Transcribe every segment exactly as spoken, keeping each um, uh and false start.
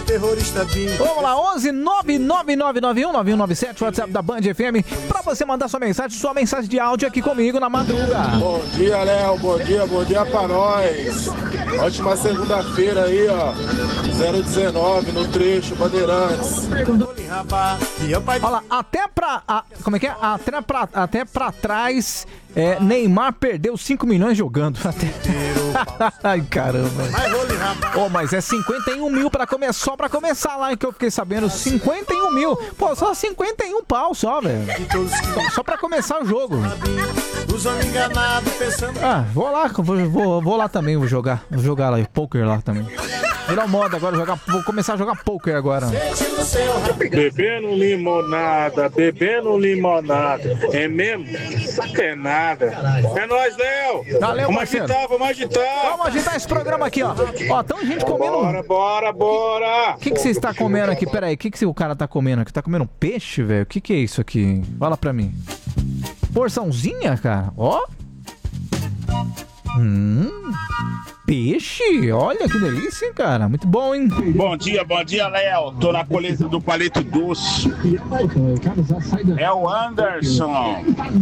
terrorista Bin. Vamos lá, onze nove nove nove nove um nove um nove sete, WhatsApp da Band F M, pra você mandar sua mensagem, sua mensagem de áudio aqui comigo na madruga. Bom dia, Léo, bom dia, bom dia pra nós. Ótima segunda-feira aí, ó, zero dezenove no trecho, Bandeirantes. Olha lá, até pra, a, como é que é? Até pra, até pra trás, é, Neymar perdeu cinco milhões jogando. Ai, caramba. Oh, mas é cinquenta e um mil pra começar, só pra começar lá, que eu fiquei sabendo, cinquenta e um mil. Pô, só cinquenta e um pau só, velho. Só, só pra começar o jogo. Ah, vou lá, vou, vou, vou lá também, vou jogar. Vou jogar lá, poker lá também. Virou moda agora, jogar, vou começar a jogar poker agora. Bebendo limonada, bebendo limonada. É mesmo? É nada. É nóis, Léo. Valeu, vamos parceiro. agitar, vamos agitar. Vamos agitar esse programa aqui, ó. Ó, tão gente comendo... Bora, bora, bora. O que que você está comendo aqui? Pera aí, o que que o cara tá comendo aqui? Tá comendo peixe, velho? O que que é isso aqui? Fala pra mim. Porçãozinha, cara? Ó. Hum... Peixe? Olha que delícia, hein, cara? Muito bom, hein? Bom dia, bom dia, Léo. Tô na colheita do palito doce. É o Anderson.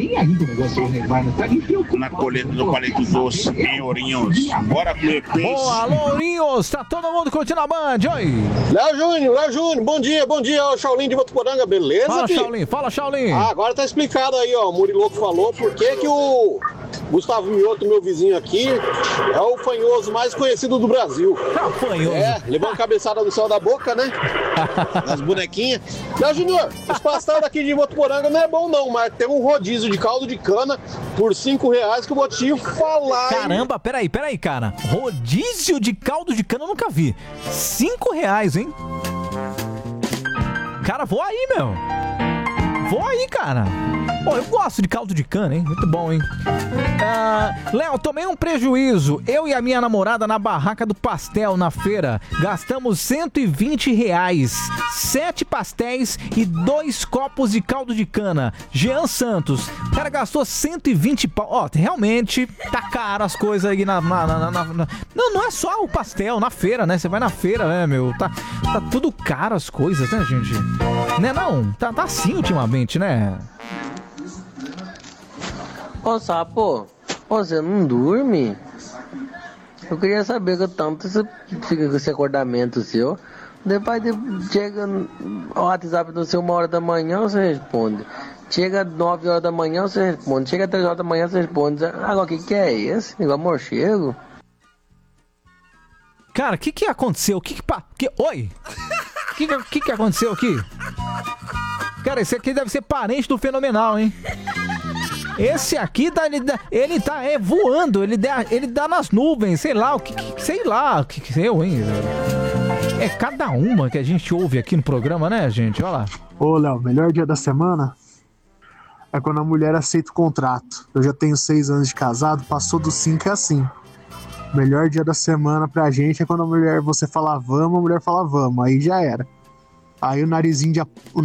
Na colheita do palito doce em Ourinhos. Bora comer peixe. Boa, alô, Ourinhos. Tá todo mundo curtindo a Band, oi. Léo Júnior, Léo Júnior, bom dia, bom dia, ó, Shaolin de Votuporanga, beleza? Fala, filho? Shaolin, fala, Shaolin. Ah, agora tá explicado aí, ó, o Muriloco falou por que que o Gustavo Mioto, meu vizinho aqui, é o fanhoso mais conhecido do Brasil. Tá fanhoso. É, levou uma cabeçada no céu da boca, né? Nas bonequinhas. Léo Júnior, os pastel daqui de Votuporanga não é bom não, mas tem um rodízio de caldo de cana por cinco reais que eu vou te falar. Caramba, peraí, peraí, cara. Rodízio de caldo de cana eu nunca vi. Cinco reais, hein? Cara, vou aí, meu. Vou aí, cara. Pô, eu gosto de caldo de cana, hein? Muito bom, hein? Ah, Léo, tomei um prejuízo. Eu e a minha namorada na barraca do pastel na feira. Gastamos cento e vinte reais. Sete pastéis e dois copos de caldo de cana. Jean Santos. O cara gastou cento e vinte pau. Ó, realmente tá caro as coisas aí na, na, na, na, na... Não, não é só o pastel, na feira, né? Você vai na feira, né, meu? Tá, tá tudo caro as coisas, né, gente? Né, não? Tá, tá assim ultimamente, né? Ô, Sapo, você não dorme? Eu queria saber que tanto você fica com esse acordamento seu. Depois de, chega o WhatsApp do seu uma hora da manhã, você responde. Chega nove horas da manhã, você responde. Chega três horas da manhã, você responde. Agora, o que que é esse? Igual morcego? Cara, o que que aconteceu? O que que... Pa... que... Oi? O que que, que que aconteceu aqui? Cara, esse aqui deve ser parente do Fenomenal, hein? Esse aqui, tá, ele, ele tá é, voando, ele dá, ele dá nas nuvens, sei lá, o que, que sei lá, o que que eu, hein? É cada uma que a gente ouve aqui no programa, né, gente? Olha lá. Ô, Léo, melhor dia da semana é quando a mulher aceita o contrato. Eu já tenho seis anos de casado, passou dos cinco é assim. Melhor dia da semana pra gente é quando a mulher, você fala vamos, a mulher fala vamos, aí já era. Aí o narizinho de...